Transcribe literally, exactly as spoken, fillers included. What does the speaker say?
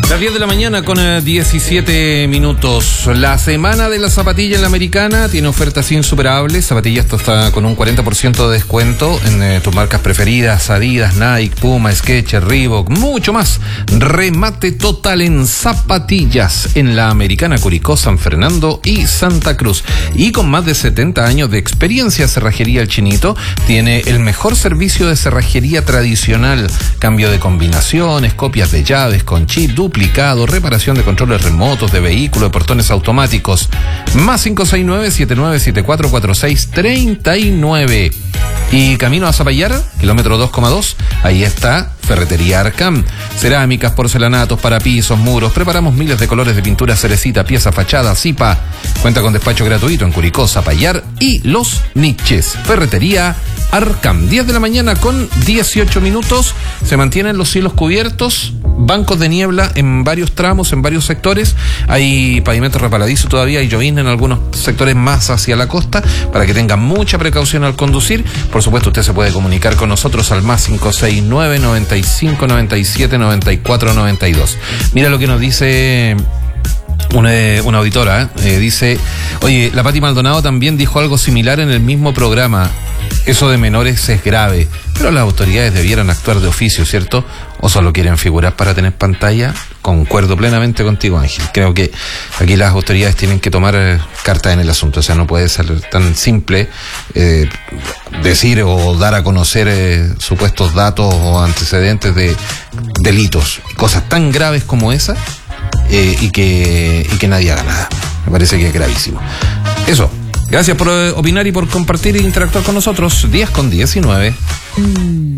Las diez de la mañana con diecisiete minutos. La semana de la zapatilla en la Americana tiene ofertas insuperables. Zapatillas está con un cuarenta por ciento de descuento en eh, tus marcas preferidas: Adidas, Nike, Puma, Skechers, Reebok, mucho más. Remate total en zapatillas en la Americana, Curicó, San Fernando y Santa Cruz. Y con más de setenta años de experiencia, Cerrajería El Chinito tiene el mejor servicio de cerrajería tradicional: cambio de combinaciones, copias de llaves con chip, duplicado, reparación de controles remotos de vehículos, de portones automáticos. Más cinco seis nueve, siete nueve siete cuatro, cuatro seis tres nueve. Y camino a Zapallar, kilómetro dos coma dos, ahí está Ferretería Arcam. Cerámicas, porcelanatos, para pisos, muros. Preparamos miles de colores de pintura cerecita, pieza, fachada, zipa. Cuenta con despacho gratuito en Curicó, Zapallar y Los Niches. Ferretería Arcam. diez de la mañana con dieciocho minutos. Se mantienen los cielos cubiertos, bancos de niebla en varios tramos, en varios sectores. Hay pavimento resbaladizo todavía, hay llovizna en algunos sectores más hacia la costa, para que tengan mucha precaución al conducir. Por supuesto, usted se puede comunicar con nosotros al más cinco seis nueve, noventa y cinco, noventa y siete, noventa y cuatro, noventa y dos. Mira lo que nos dice una, una auditora, ¿eh? Eh, dice: oye, la Pati Maldonado también dijo algo similar en el mismo programa. Eso de menores es grave, pero las autoridades debieran actuar de oficio, ¿cierto? ¿O solo quieren figurar para tener pantalla? Concuerdo plenamente contigo, Ángel. Creo que aquí las autoridades tienen que tomar eh, cartas en el asunto. O sea, no puede ser tan simple eh, decir o dar a conocer eh, supuestos datos o antecedentes de delitos, cosas tan graves como esa, eh, y que y que nadie haga nada. Me parece que es gravísimo. Eso. Gracias por opinar y por compartir e interactuar con nosotros. diez con diecinueve. Mm.